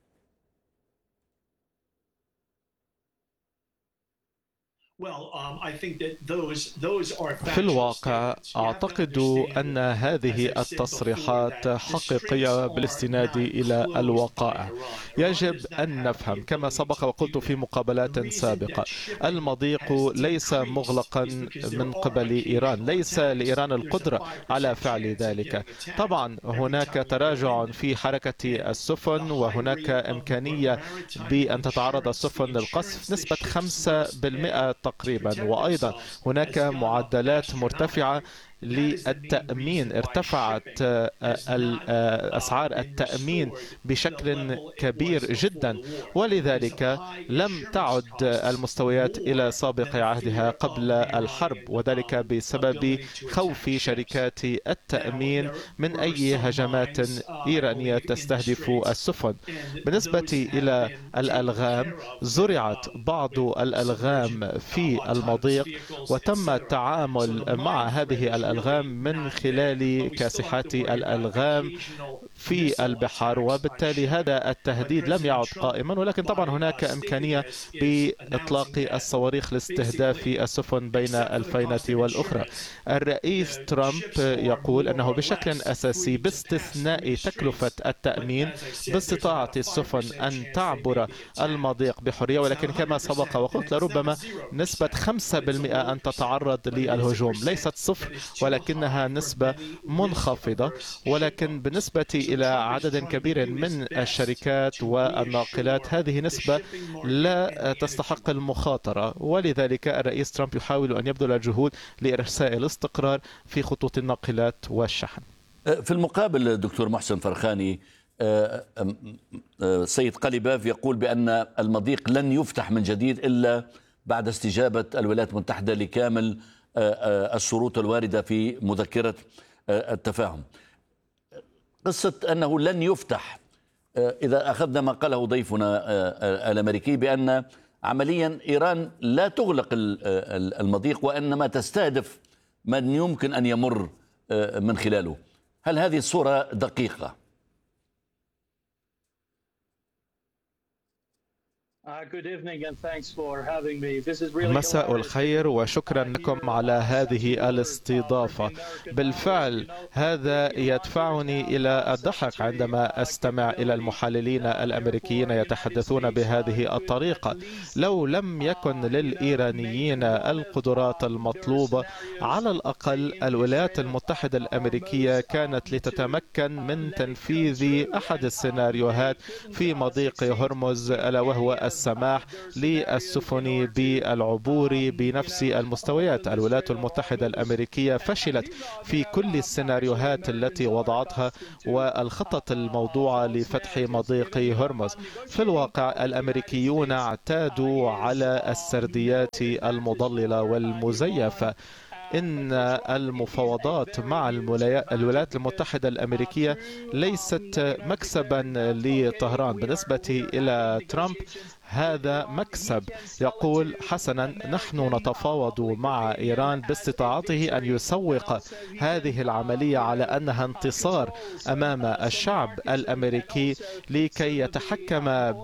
في الواقع أعتقد أن هذه التصريحات حقيقية بالاستناد إلى الوقائع. يجب أن نفهم كما سبق وقلت في مقابلات سابقة، المضيق ليس مغلقا من قبل إيران، ليس لإيران القدرة على فعل ذلك. طبعا هناك تراجع في حركة السفن، وهناك إمكانية بأن تتعرض السفن للقصف نسبة 5% تقريبا، وأيضا هناك معدلات مرتفعة للتأمين، ارتفعت أسعار التأمين بشكل كبير جدا، ولذلك لم تعد المستويات إلى سابق عهدها قبل الحرب، وذلك بسبب خوف شركات التأمين من أي هجمات إيرانية تستهدف السفن. بالنسبة إلى الألغام، زرعت بعض الألغام في المضيق وتم التعامل مع هذه الألغام من خلال كاسحات الألغام في البحر، وبالتالي هذا التهديد لم يعد قائما. ولكن طبعا هناك إمكانية بإطلاق الصواريخ لاستهداف السفن بين الفينة والأخرى. الرئيس ترامب يقول أنه بشكل أساسي باستثناء تكلفة التأمين باستطاعة السفن أن تعبر المضيق بحرية، ولكن كما سبق وقلت لربما نسبة 5% أن تتعرض للهجوم، ليست صفر ولكنها نسبة منخفضة. ولكن بالنسبة إلى عدد كبير من الشركات والناقلات هذه نسبة لا تستحق المخاطرة، ولذلك الرئيس ترامب يحاول أن يبذل جهود لإرساء الاستقرار في خطوط الناقلات والشحن. في المقابل دكتور محسن فرخاني، سيد قليباف يقول بأن المضيق لن يفتح من جديد إلا بعد استجابة الولايات المتحدة لكامل الشروط الواردة في مذكرة التفاهم. قصة أنه لن يفتح، إذا أخذنا ما قاله ضيفنا الأمريكي بأن عمليا إيران لا تغلق المضيق وإنما تستهدف من يمكن أن يمر من خلاله، هل هذه الصورة دقيقة؟ مساء الخير وشكرا لكم على هذه الاستضافة. بالفعل هذا يدفعني إلى الضحك عندما أستمع إلى المحللين الأمريكيين يتحدثون بهذه الطريقة. لو لم يكن للإيرانيين القدرات المطلوبة، على الأقل الولايات المتحدة الأمريكية كانت لتتمكن من تنفيذ أحد السيناريوهات في مضيق هرمز، ألا وهو السماح للسفن بالعبور بنفس المستويات. الولايات المتحدة الأمريكية فشلت في كل السيناريوهات التي وضعتها والخطط الموضوعة لفتح مضيق هرمز. في الواقع الأمريكيون اعتادوا على السرديات المضللة والمزيفة. إن المفاوضات مع الولايات المتحدة الأمريكية ليست مكسبا لطهران. بالنسبة إلى ترامب هذا مكسب. يقول حسنا نحن نتفاوض مع إيران باستطاعته أن يسوق هذه العملية على أنها انتصار أمام الشعب الأمريكي لكي يتحكم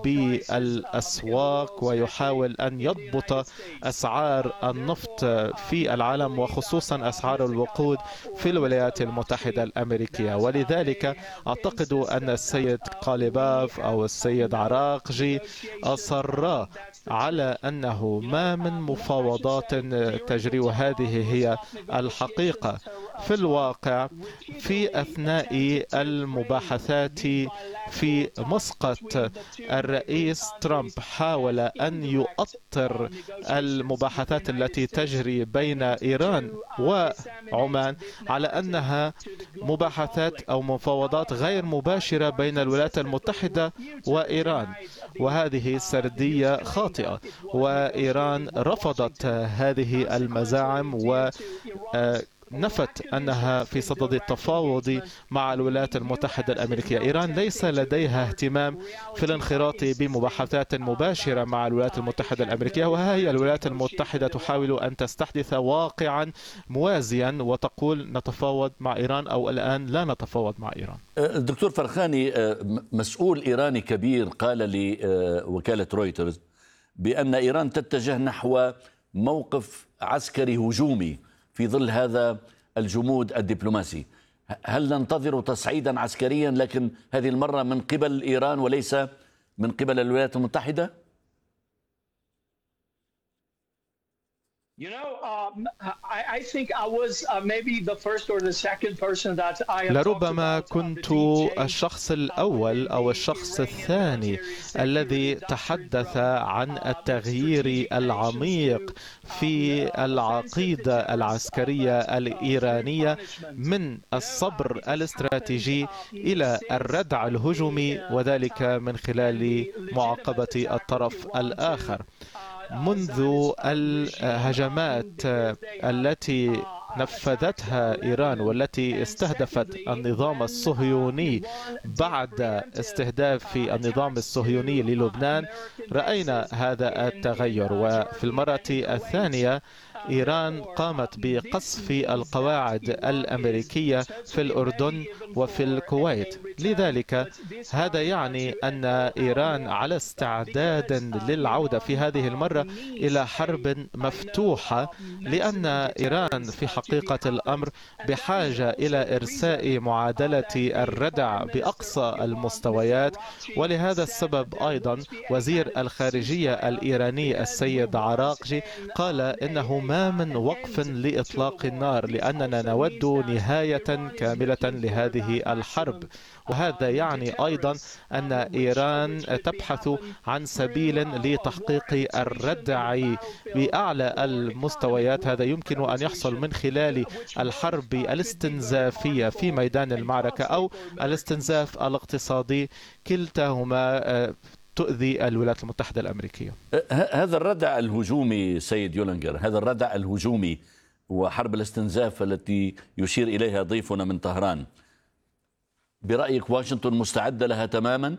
بالأسواق ويحاول أن يضبط أسعار النفط في العالم وخصوصا أسعار الوقود في الولايات المتحدة الأمريكية. ولذلك أعتقد أن السيد قاليباف أو السيد عراقجي أصر على أنه ما من مفاوضات تجري، وهذه هي الحقيقة. في الواقع في أثناء المباحثات في مسقط الرئيس ترامب حاول أن يؤطر المباحثات التي تجري بين إيران وعمان على أنها مباحثات أو مفاوضات غير مباشرة بين الولايات المتحدة وإيران، وهذه سردية خاطئة. وإيران رفضت هذه المزاعم ونفت أنها في صدد التفاوض مع الولايات المتحدة الأمريكية. إيران ليس لديها اهتمام في الانخراط بمباحثات مباشرة مع الولايات المتحدة الأمريكية، وها هي الولايات المتحدة تحاول أن تستحدث واقعا موازيا وتقول نتفاوض مع إيران أو الآن لا نتفاوض مع إيران. الدكتور فرخاني، مسؤول إيراني كبير قال لوكالة رويترز بأن إيران تتجه نحو موقف عسكري هجومي في ظل هذا الجمود الدبلوماسي. هل ننتظر تصعيدا عسكريا لكن هذه المرة من قبل إيران وليس من قبل الولايات المتحدة؟ لربما كنت الشخص الأول أو الشخص الثاني الذي تحدث عن التغيير العميق في العقيدة العسكرية الإيرانية من الصبر الاستراتيجي إلى الردع الهجومي، وذلك من خلال معاقبة الطرف الآخر. منذ الهجمات التي نفذتها إيران والتي استهدفت النظام الصهيوني بعد استهداف النظام الصهيوني للبنان، رأينا هذا التغير. وفي المرة الثانية إيران قامت بقصف القواعد الأمريكية في الأردن وفي الكويت. لذلك هذا يعني أن إيران على استعداد للعودة في هذه المرة إلى حرب مفتوحة، لأن إيران في حقيقة الأمر بحاجة إلى إرساء معادلة الردع بأقصى المستويات. ولهذا السبب أيضا وزير الخارجية الإيراني السيد عراقجي قال إنه ما من وقف لإطلاق النار، لأننا نود نهاية كاملة لهذه الحرب. وهذا يعني أيضا أن إيران تبحث عن سبيل لتحقيق الردع بأعلى المستويات. هذا يمكن أن يحصل من خلال الحرب الاستنزافية في ميدان المعركة أو الاستنزاف الاقتصادي، كلتاهما تؤذي الولايات المتحدة الأمريكية. هذا الردع الهجومي سيد يولنجر، هذا الردع الهجومي وحرب الاستنزاف التي يشير إليها ضيفنا من طهران، برأيك واشنطن مستعدة لها تماما؟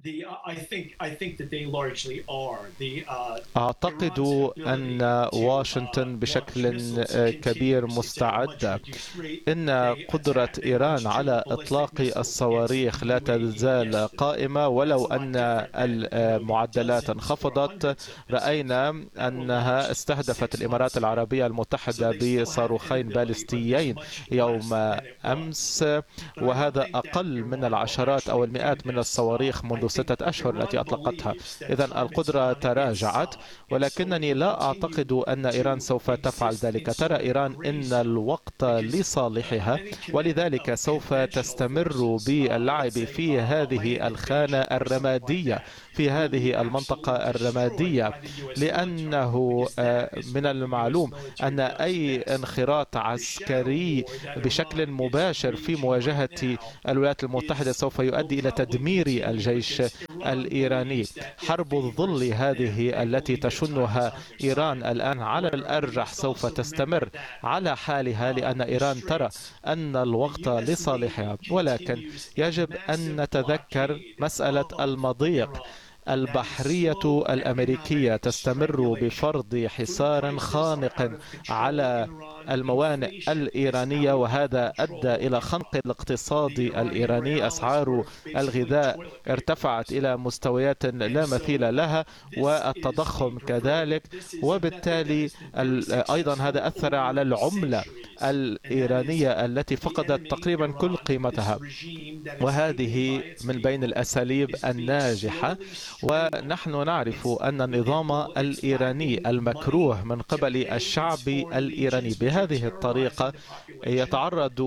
أعتقد أن واشنطن بشكل كبير مستعدة. إن قدرة إيران على إطلاق الصواريخ لا تزال قائمة، ولو أن المعدلات انخفضت. رأينا أنها استهدفت الإمارات العربية المتحدة بصاروخين باليستيين يوم أمس، وهذا أقل من العشرات أو المئات من الصواريخ منذ 6 أشهر التي أطلقتها. إذن القدرة تراجعت، ولكنني لا أعتقد أن إيران سوف تفعل ذلك. ترى إيران إن الوقت لصالحها، ولذلك سوف تستمر باللعب في هذه الخانة الرمادية، في هذه المنطقة الرمادية، لأنه من المعلوم أن أي انخراط عسكري بشكل مباشر في مواجهة الولايات المتحدة سوف يؤدي إلى تدمير الجيش الإيراني. حرب الظل هذه التي تشنها إيران الآن على الأرجح سوف تستمر على حالها، لأن إيران ترى أن الوقت لصالحها. ولكن يجب أن نتذكر مسألة المضيق. البحرية الأمريكية تستمر بفرض حصار خانق على الموانئ الإيرانية، وهذا أدى إلى خنق الاقتصاد الإيراني. أسعار الغذاء ارتفعت إلى مستويات لا مثيل لها، والتضخم كذلك، وبالتالي أيضا هذا أثر على العملة الإيرانية التي فقدت تقريبا كل قيمتها، وهذه من بين الأساليب الناجحة. ونحن نعرف أن النظام الإيراني المكروه من قبل الشعب الإيراني بهذه الطريقة يتعرض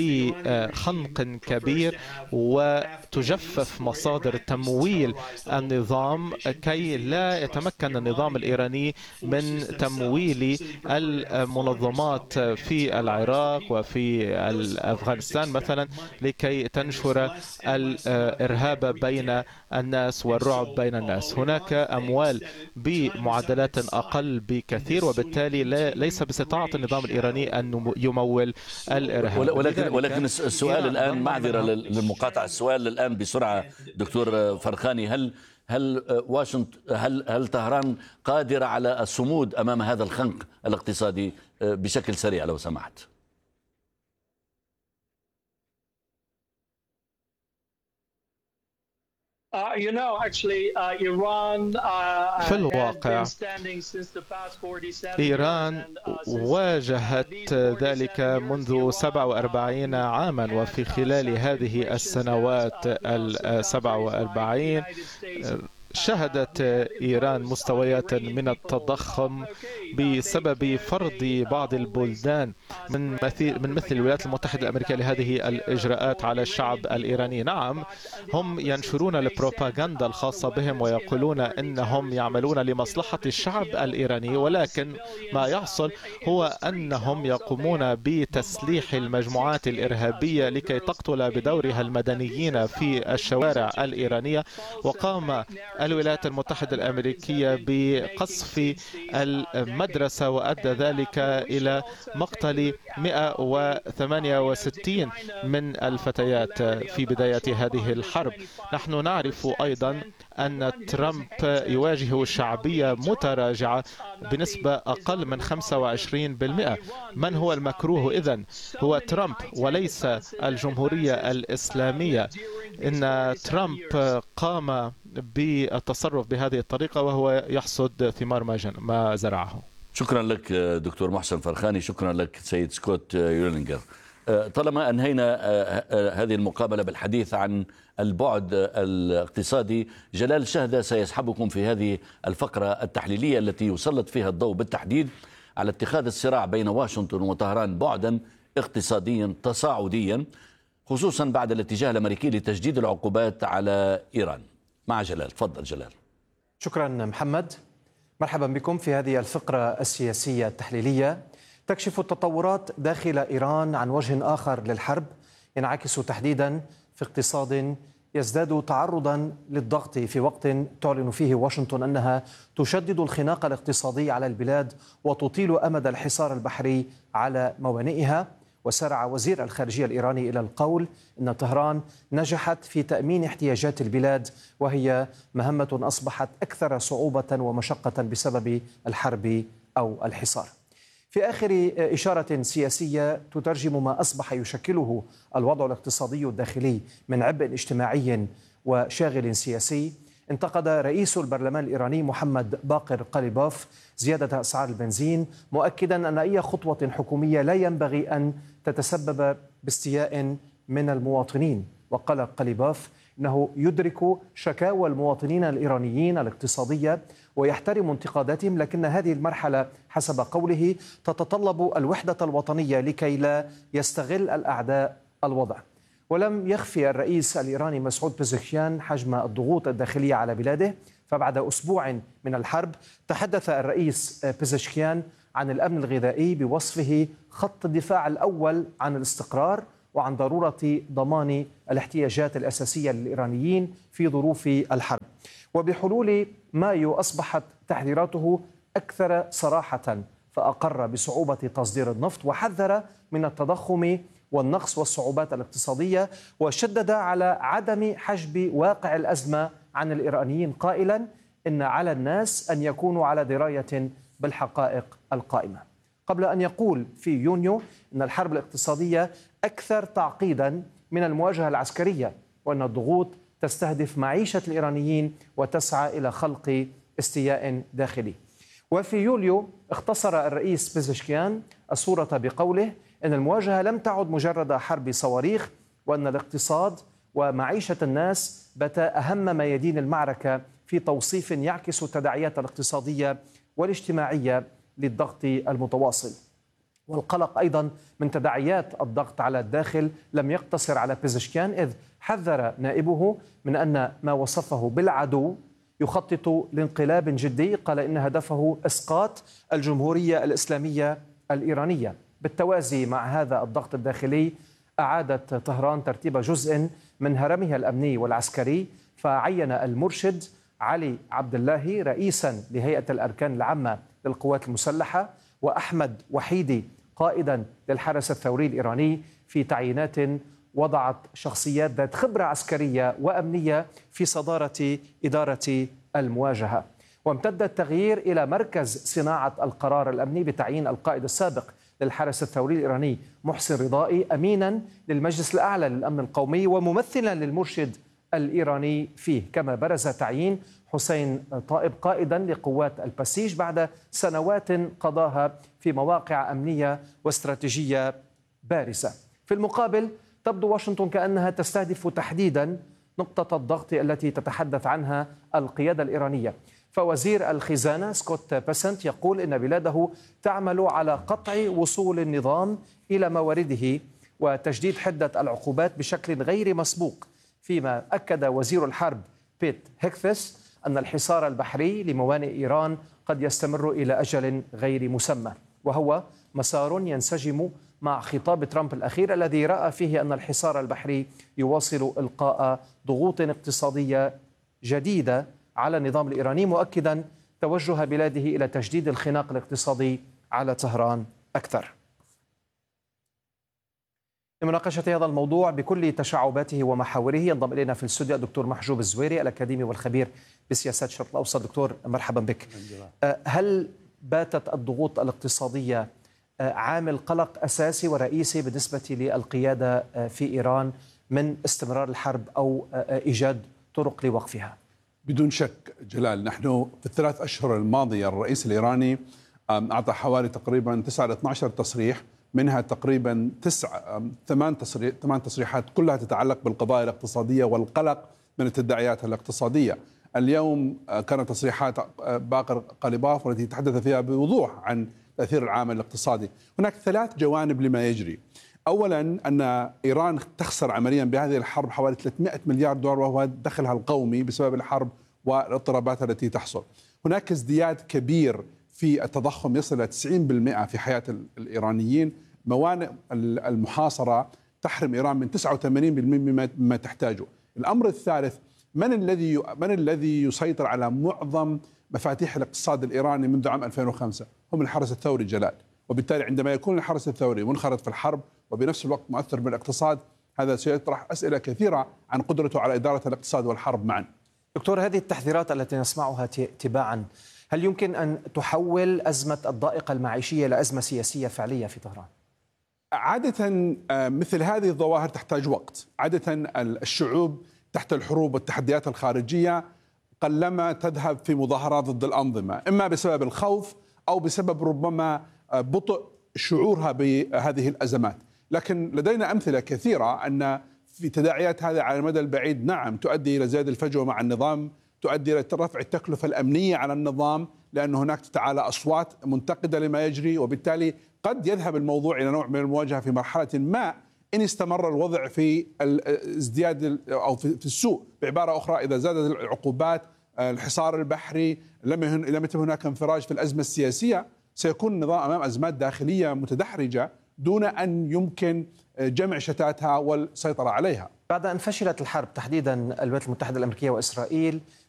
لخنق كبير، وتجفف مصادر تمويل النظام كي لا يتمكن النظام الإيراني من تمويل المنظمات في العراق وفي أفغانستان مثلا، لكي تنشر الإرهاب بين الناس والرعب بين الناس. هناك أموال بمعدلات أقل بكثير، وبالتالي ليس باستطاعة النظام الإيراني أن يمول الإرهاب. ولكن السؤال الآن، معذرة للمقاطعة، السؤال الآن بسرعة دكتور فرخاني، هل واشنطن هل طهران قادرة على الصمود أمام هذا الخنق الاقتصادي؟ بشكل سريع لو سمحت. في الواقع إيران واجهت ذلك منذ 47 عاما، وفي خلال هذه السنوات 47 شهدت إيران مستويات من التضخم بسبب فرض بعض البلدان من مثل الولايات المتحدة الأمريكية لهذه الإجراءات على الشعب الإيراني. نعم، هم ينشرون البروباغندا الخاصة بهم ويقولون إنهم يعملون لمصلحة الشعب الإيراني، ولكن ما يحصل هو أنهم يقومون بتسليح المجموعات الإرهابية لكي تقتل بدورها المدنيين في الشوارع الإيرانية. وقام الولايات المتحدة الأمريكية بقصف المدرسة، وأدى ذلك إلى مقتل 168 من الفتيات في بداية هذه الحرب. نحن نعرف أيضا أن ترامب يواجه شعبية متراجعة بنسبة أقل من 25%. من هو المكروه إذن؟ هو ترامب وليس الجمهورية الإسلامية. إن ترامب قام بالتصرف بهذه الطريقة وهو يحصد ثمار ما زرعه. شكرا لك دكتور محسن فرخاني، شكرا لك سيد سكوت يولينجر. طالما أنهينا هذه المقابلة بالحديث عن البعد الاقتصادي، جلال شهدة سيسحبكم في هذه الفقرة التحليلية التي يسلط فيها الضوء بالتحديد على اتخاذ الصراع بين واشنطن وطهران بعدا اقتصاديا تصاعديا، خصوصا بعد الاتجاه الأمريكي لتجديد العقوبات على إيران. مع جلال. تفضل جلال. شكرا محمد. مرحبا بكم في هذه الفقرة السياسية التحليلية. تكشف التطورات داخل إيران عن وجه آخر للحرب، ينعكس تحديدا في اقتصاد يزداد تعرضا للضغط في وقت تعلن فيه واشنطن أنها تشدد الخناق الاقتصادي على البلاد وتطيل أمد الحصار البحري على موانئها. وسارع وزير الخارجية الإيراني إلى القول إن طهران نجحت في تأمين احتياجات البلاد، وهي مهمة أصبحت أكثر صعوبة ومشقة بسبب الحرب أو الحصار. في آخر إشارة سياسية تترجم ما أصبح يشكله الوضع الاقتصادي الداخلي من عبء اجتماعي وشاغل سياسي، انتقد رئيس البرلمان الإيراني محمد باقر قليباف زيادة أسعار البنزين، مؤكدا أن أي خطوة حكومية لا ينبغي أن تتسبب باستياء من المواطنين. وقال قليباف إنه يدرك شكاوى المواطنين الإيرانيين الاقتصادية ويحترم انتقاداتهم، لكن هذه المرحلة حسب قوله تتطلب الوحدة الوطنية لكي لا يستغل الأعداء الوضع. ولم يخفي الرئيس الإيراني مسعود بيزشكيان حجم الضغوط الداخلية على بلاده، فبعد أسبوع من الحرب تحدث الرئيس بيزشكيان عن الأمن الغذائي بوصفه خط الدفاع الأول عن الاستقرار وعن ضرورة ضمان الاحتياجات الأساسية للإيرانيين في ظروف الحرب. وبحلول مايو أصبحت تحذيراته أكثر صراحة، فأقر بصعوبة تصدير النفط وحذر من التضخم والنقص والصعوبات الاقتصادية، وشدد على عدم حجب واقع الأزمة عن الإيرانيين قائلا إن على الناس أن يكونوا على دراية بالحقائق القائمة، قبل أن يقول في يونيو أن الحرب الاقتصادية أكثر تعقيدا من المواجهة العسكرية، وأن الضغوط تستهدف معيشة الإيرانيين وتسعى إلى خلق استياء داخلي. وفي يوليو اختصر الرئيس بيزشكيان الصورة بقوله إن المواجهة لم تعد مجرد حرب صواريخ، وأن الاقتصاد ومعيشة الناس بتا أهم ميادين المعركة، في توصيف يعكس التداعيات الاقتصادية والاجتماعية للضغط المتواصل. والقلق أيضا من تداعيات الضغط على الداخل لم يقتصر على بيزشكيان، إذ حذر نائبه من أن ما وصفه بالعدو يخطط لانقلاب جدي، قال إن هدفه إسقاط الجمهورية الإسلامية الإيرانية. بالتوازي مع هذا الضغط الداخلي أعادت طهران ترتيب جزء من هرمها الأمني والعسكري، فعين المرشد علي عبد الله رئيسا لهيئة الأركان العامة للقوات المسلحة، وأحمد وحيدي قائدا للحرس الثوري الإيراني، في تعيينات وضعت شخصيات ذات خبرة عسكرية وأمنية في صدارة إدارة المواجهة. وامتد التغيير إلى مركز صناعة القرار الأمني بتعيين القائد السابق للحرس الثوري الإيراني محسن رضائي أمينا للمجلس الأعلى للأمن القومي وممثلا للمرشد الإيراني فيه، كما برز تعيين حسين طائب قائدا لقوات البسيج بعد سنوات قضاها في مواقع أمنية واستراتيجية بارزة. في المقابل تبدو واشنطن كأنها تستهدف تحديدا نقطة الضغط التي تتحدث عنها القيادة الإيرانية. فوزير الخزانة سكوت بيسنت يقول إن بلاده تعمل على قطع وصول النظام إلى موارده وتجديد حدة العقوبات بشكل غير مسبوق، فيما أكد وزير الحرب بيت هيكثس أن الحصار البحري لموانئ إيران قد يستمر إلى أجل غير مسمى، وهو مسار ينسجم مع خطاب ترامب الأخير الذي رأى فيه أن الحصار البحري يواصل إلقاء ضغوط اقتصادية جديدة على النظام الإيراني، مؤكدا توجه بلاده إلى تجديد الخناق الاقتصادي على طهران أكثر. لمناقشة هذا الموضوع بكل تشعباته ومحاوره ينضم إلينا في الاستوديو الدكتور محجوب الزويري الأكاديمي والخبير بسياسات الشرق الأوسط. دكتور مرحبا بك. هل باتت الضغوط الاقتصادية عامل قلق أساسي ورئيسي بالنسبة للقيادة في إيران من استمرار الحرب أو إيجاد طرق لوقفها؟ بدون شك جلال، نحن في الثلاث أشهر الماضية الرئيس الإيراني أعطى حوالي تقريبا 9 إلى 12 تصريح، منها تقريبا 8 تصريحات كلها تتعلق بالقضايا الاقتصادية والقلق من التداعيات الاقتصادية. اليوم كانت تصريحات باقر قليباف والتي تحدث فيها بوضوح عن تأثير العامل الاقتصادي. هناك 3 جوانب لما يجري. أولا أن إيران تخسر عمليا بهذه الحرب حوالي 300 مليار دولار وهو دخلها القومي بسبب الحرب والاضطرابات التي تحصل. هناك ازدياد كبير في التضخم يصل إلى 90% في حياة الإيرانيين. موانئ المحاصرة تحرم إيران من 89% مما تحتاجه. الأمر الثالث، من الذي يسيطر على معظم مفاتيح الاقتصاد الإيراني منذ عام 2005؟ هم الحرس الثوري جلال، وبالتالي عندما يكون الحرس الثوري منخرط في الحرب وبنفس الوقت مؤثر بالاقتصاد، هذا سيطرح أسئلة كثيرة عن قدرته على إدارة الاقتصاد والحرب معا. دكتور، هذه التحذيرات التي نسمعها تباعا هل يمكن أن تحول أزمة الضائقة المعيشية إلى أزمة سياسية فعلية في طهران؟ عادة مثل هذه الظواهر تحتاج وقت. عادة الشعوب تحت الحروب والتحديات الخارجية قلما تذهب في مظاهرات ضد الأنظمة، إما بسبب الخوف أو بسبب ربما بطء شعورها بهذه الأزمات. لكن لدينا أمثلة كثيرة أن في تداعيات هذا على المدى البعيد نعم تؤدي إلى زيادة الفجوة مع النظام، تؤدي إلى رفع التكلفة الأمنية على النظام، لأن هناك تتعالى أصوات منتقدة لما يجري، وبالتالي قد يذهب الموضوع إلى نوع من المواجهة في مرحلة ما إن استمر الوضع في الازدياد أو في السوء. بعبارة أخرى، إذا زادت العقوبات، الحصار البحري، لم يتم هناك انفراج في الأزمة السياسية، سيكون النظام أمام أزمات داخلية متدحرجة دون أن يمكن جمع شتاتها والسيطرة عليها. بعد أن فشلت الحرب تحديدا الولايات المتحدة الأمريكية وإسرائيل